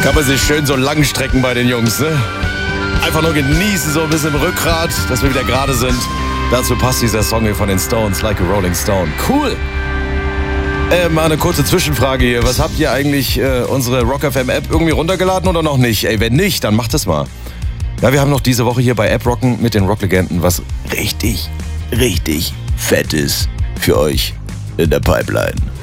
Kann man sich schön so lang strecken bei den Jungs, ne? Einfach nur genießen, so ein bisschen im Rückgrat, dass wir wieder gerade sind. Dazu passt dieser Song hier von den Stones, Like a Rolling Stone. Cool! Mal eine kurze Zwischenfrage hier. Was habt ihr eigentlich unsere Rock FM App irgendwie runtergeladen oder noch nicht? Ey, wenn nicht, dann macht es mal. Ja, wir haben noch diese Woche hier bei App Rocken mit den Rocklegenden was richtig Fettes für euch in der Pipeline.